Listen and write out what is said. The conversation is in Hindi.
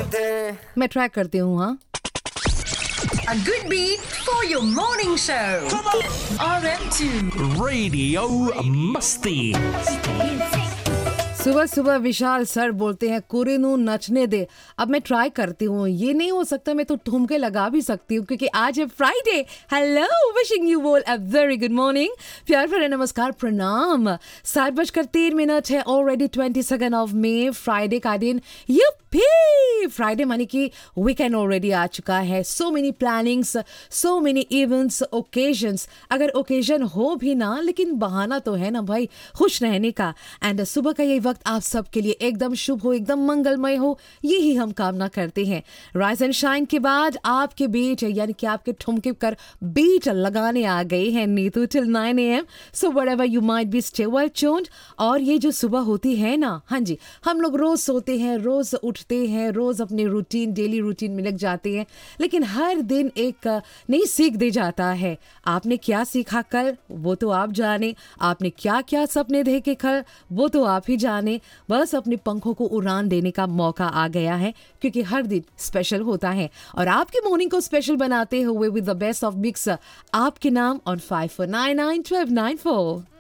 मैं ट्रैक करती हूँ. हाँ, A good beat for your morning show. RM2. Radio Musty. सुबह सुबह विशाल सर बोलते हैं कुरेनू नचने दे. अब मैं ट्राई करती हूँ. ये नहीं हो सकता, मैं तो ठुमके लगा भी सकती हूँ क्योंकि आज है Friday. Hello, wishing you all a very good morning. प्यार भरा नमस्कार, प्रणाम. 7:03 है. ऑलरेडी 22 ऑफ मई, फ्राइडे का दिन. यूपी, फ्राइडे माने कि वीकेंड ऑलरेडी आ चुका है. So many plannings, so many events, occasions. अगर ओकेजन हो भी ना, लेकिन बहाना तो है ना भाई खुश रहने का. एंड सुबह का ये वक्त आप सबके लिए एकदम शुभ हो, एकदम मंगलमय हो, यही हम कामना करते हैं. राइज एंड शाइन के बाद आपके बीच यानी कि आपके ठुमके कर बीट लगाने आ गई है Neetu till 9 AM. So whatever you might be, stay well tuned. और ये जो सुबह होती है ना, हाँ जी, हम लोग रोज सोते हैं, रोज उठते हैं, रोज अपने रूटीन, डेली रूटीन में लग जाते हैं, लेकिन हर दिन एक नई सीख दे जाता है. आपने क्या सीखा कल, वो तो आप जाने. आपने क्या क्या सपने देखे कल, वो तो आप ही जाने. बस अपने पंखों को उड़ान देने का मौका आ गया है क्योंकि हर दिन स्पेशल होता है. और आपकी मॉर्निंग को स्पेशल बनाते हुए with the best of mix आपके नाम ऑन 54991294.